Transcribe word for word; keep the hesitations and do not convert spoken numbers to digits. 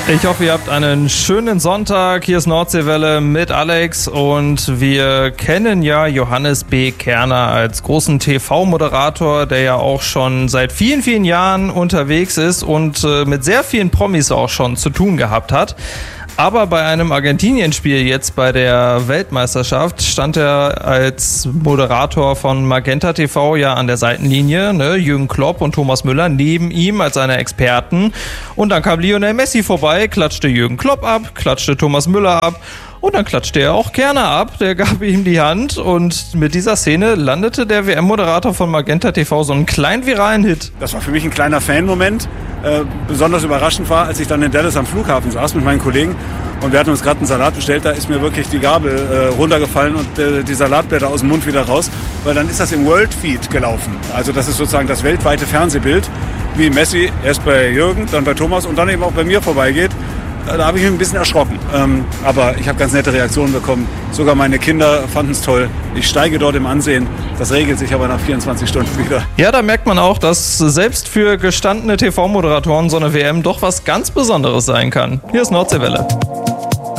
Ich hoffe, ihr habt einen schönen Sonntag. Hier ist Nordseewelle mit Alex und wir kennen ja Johannes B. Kerner als großen T V-Moderator, der ja auch schon seit vielen, vielen Jahren unterwegs ist und äh, mit sehr vielen Promis auch schon zu tun gehabt hat. Aber bei einem Argentinien-Spiel jetzt bei der Weltmeisterschaft stand er als Moderator von Magenta T V ja an der Seitenlinie, ne? Jürgen Klopp und Thomas Müller neben ihm als seine Experten. Und dann kam Lionel Messi vorbei, klatschte Jürgen Klopp ab, klatschte Thomas Müller ab. Und dann klatschte er auch Kerner ab, der gab ihm die Hand und mit dieser Szene landete der W M-Moderator von Magenta T V so einen kleinen viralen Hit. Das war für mich ein kleiner Fan-Moment. Äh, besonders überraschend war, als ich dann in Dallas am Flughafen saß mit meinen Kollegen und wir hatten uns gerade einen Salat bestellt, da ist mir wirklich die Gabel äh, runtergefallen und äh, die Salatblätter aus dem Mund wieder raus, weil dann ist das im World Feed gelaufen. Also das ist sozusagen das weltweite Fernsehbild, wie Messi erst bei Jürgen, dann bei Thomas und dann eben auch bei mir vorbeigeht. Da habe ich mich ein bisschen erschrocken. Ähm, aber ich habe ganz nette Reaktionen bekommen. Sogar meine Kinder fanden es toll. Ich steige dort im Ansehen. Das regelt sich aber nach vierundzwanzig Stunden wieder. Ja, da merkt man auch, dass selbst für gestandene T V-Moderatoren so eine W M doch was ganz Besonderes sein kann. Hier ist Nordseewelle.